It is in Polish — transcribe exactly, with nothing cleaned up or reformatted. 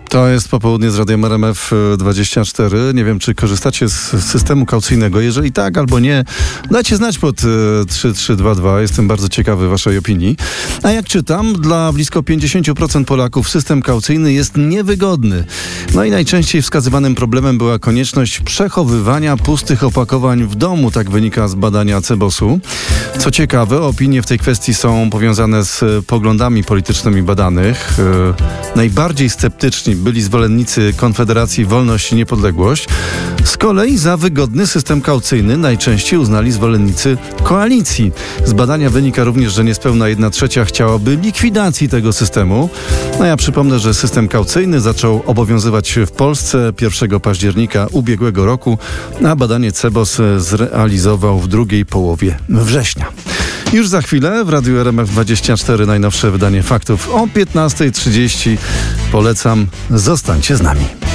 To jest popołudnie z Radiem R M F dwadzieścia cztery. Nie wiem, czy korzystacie z systemu kaucyjnego. Jeżeli tak albo nie, dajcie znać pod trzy trzy dwa dwa. Jestem bardzo ciekawy waszej opinii. A jak czytam, dla blisko pięćdziesiąt procent Polaków system kaucyjny jest niewygodny. No i najczęściej wskazywanym problemem była konieczność przechowywania pustych opakowań w domu. Tak wynika z badania Cebosu. Co ciekawe, opinie w tej kwestii są powiązane z poglądami politycznymi badanych. Najbardziej sceptyczni byli zwolennicy Konfederacji Wolność i Niepodległość. Z kolei za wygodny system kaucyjny najczęściej uznali zwolennicy koalicji. Z badania wynika również, że niespełna jedna trzecia chciałaby likwidacji tego systemu. No ja przypomnę, że system kaucyjny zaczął obowiązywać w Polsce pierwszego października ubiegłego roku, a badanie Cebos zrealizował w drugiej połowie września. Już za chwilę w Radiu R M F dwadzieścia cztery najnowsze wydanie faktów o piętnasta trzydzieści. Polecam, zostańcie z nami.